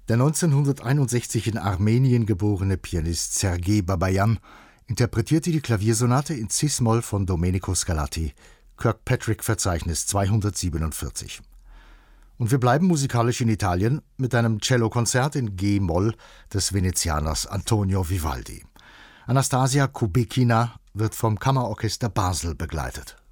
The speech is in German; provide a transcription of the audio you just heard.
Der 1961 in Armenien geborene Pianist Sergei Babayan interpretierte die Klaviersonate in Cis-Moll von Domenico Scarlatti, Kirkpatrick-Verzeichnis 247. Und wir bleiben musikalisch in Italien mit einem Cellokonzert in G-Moll des Venezianers Antonio Vivaldi. Anastasia Kubekina wird vom Kammerorchester Basel begleitet.